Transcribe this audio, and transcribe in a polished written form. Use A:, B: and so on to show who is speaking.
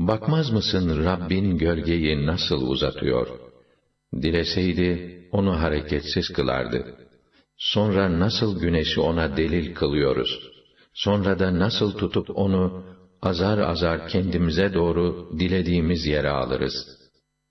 A: Bakmaz mısın Rabbin gölgeyi nasıl uzatıyor? Dileseydi onu hareketsiz kılardı. Sonra nasıl güneşi ona delil kılıyoruz? Sonra da nasıl tutup onu azar azar kendimize doğru dilediğimiz yere alırız?